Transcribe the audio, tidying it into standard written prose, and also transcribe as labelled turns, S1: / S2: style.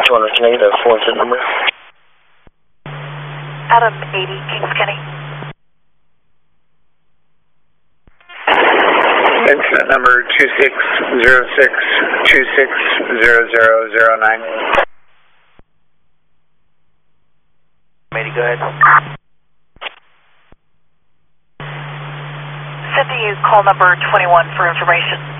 S1: 200, can I get a 4 zip number?
S2: Adam 80, Kings Kenny.
S3: Incident number 2606260009.
S4: Matey, go ahead.
S2: Sending you call number 21 for information.